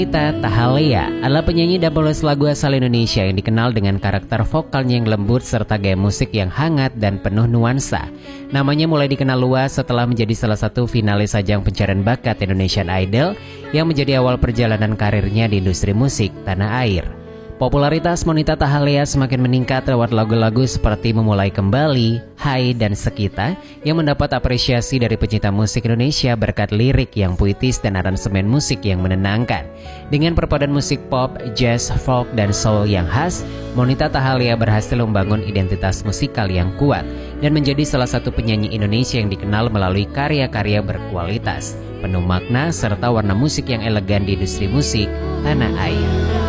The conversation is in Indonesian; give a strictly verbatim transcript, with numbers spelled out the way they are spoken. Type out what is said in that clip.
Monita Tahalea adalah penyanyi dan penulis lagu asal Indonesia yang dikenal dengan karakter vokalnya yang lembut serta gaya musik yang hangat dan penuh nuansa. Namanya mulai dikenal luas setelah menjadi salah satu finalis ajang pencarian bakat Indonesian Idol yang menjadi awal perjalanan karirnya di industri musik tanah air. Popularitas Monita Tahalea semakin meningkat lewat lagu-lagu seperti Memulai Kembali, Hai, dan Sekita yang mendapat apresiasi dari pecinta musik Indonesia berkat lirik yang puitis dan aransemen musik yang menenangkan. Dengan perpaduan musik pop, jazz, folk, dan soul yang khas, Monita Tahalea berhasil membangun identitas musikal yang kuat dan menjadi salah satu penyanyi Indonesia yang dikenal melalui karya-karya berkualitas, penuh makna, serta warna musik yang elegan di industri musik tanah air.